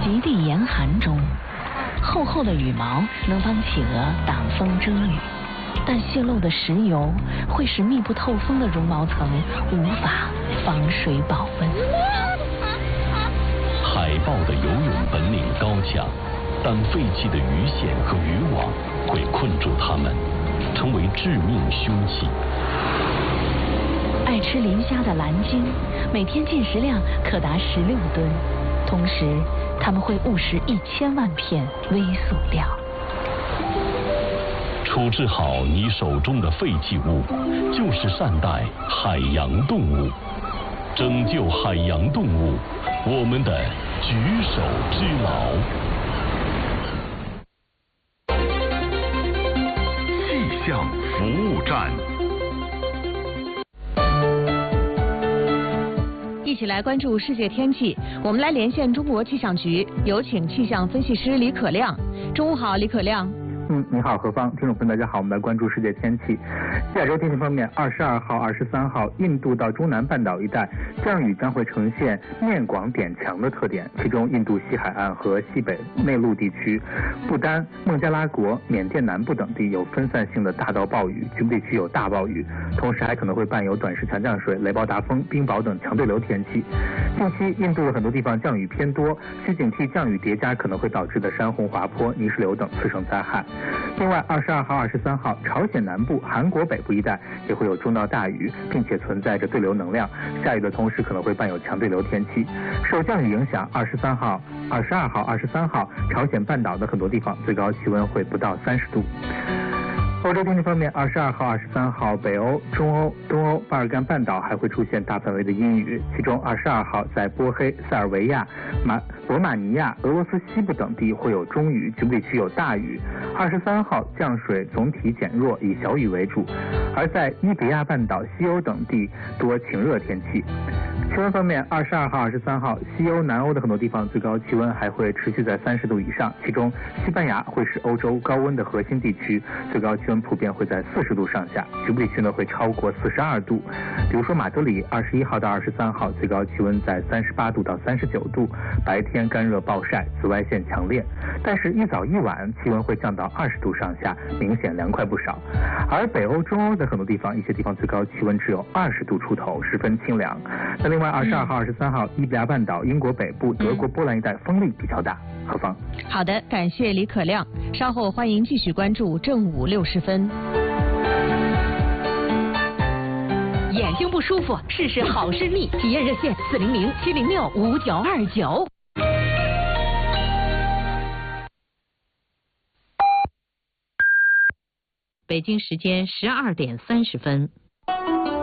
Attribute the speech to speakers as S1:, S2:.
S1: 极地严寒中，厚厚的羽毛能帮企鹅挡风遮雨，但泄漏的石油会使密不透风的绒毛层无法防水保温。
S2: 海豹的游泳本领高强，但废弃的鱼线和渔网会困住它们，成为致命凶器。
S1: 爱吃磷虾的蓝鲸每天进食量可达16吨，同时它们会误食1000万片微塑料。
S2: 处置好你手中的废弃物，就是善待海洋动物，拯救海洋动物，我们的举手之劳。
S3: 气象服务站。
S4: 一起来关注世界天气，我们来连线中国气象局，有请气象分析师李可亮。中午好，李可亮。
S5: 你好，何芳，听众朋友大家好，我们来关注世界天气。亚洲天气方面，22号、23号，印度到中南半岛一带降雨将会呈现面广点强的特点，其中印度西海岸和西北内陆地区、不丹、孟加拉国、缅甸南部等地有分散性的大到暴雨，局部地区有大暴雨，同时还可能会伴有短时强降水、雷暴大风、冰雹等强对流天气。近期印度的很多地方降雨偏多，需警惕降雨叠加可能会导致的山洪、滑坡、泥石流等次生灾害。另外，22号、23号，朝鲜南部、韩国北部一带也会有中到大雨，并且存在着对流能量，下雨的同时可能会伴有强对流天气。受降雨影响，22号、23号，朝鲜半岛的很多地方最高气温会不到30度。欧洲天气方面，22号、23号，北欧、中欧、东欧、巴尔干半岛还会出现大范围的阴雨，其中22号在波黑、塞尔维亚、罗马尼亚、俄罗斯西部等地会有中雨，局部地区有大雨。23号降水总体减弱，以小雨为主，而在伊比亚半岛、西欧等地多晴热天气。气温方面，22号、23号，西欧、南欧的很多地方最高气温还会持续在30度以上，其中西班牙会是欧洲高温的核心地区，最高气温普遍会在40度上下，局部地区呢会超过42度。比如说马德里21号到23号，最高气温在38度到39度，白天干热暴晒，紫外线强烈，但是一早一晚气温会降到20度上下，明显凉快不少。而北欧、中欧的很多地方，一些地方最高气温只有20度出头，十分清凉。那另外22号、23号，伊比亚半岛、英国北部、德国、波兰一带风力比较大。何方？
S4: 好的，感谢李可亮。稍后欢迎继续关注正午60分。
S1: 眼睛不舒服，试试好视力，体验热线400-706-5929。
S4: 北京时间12点30分。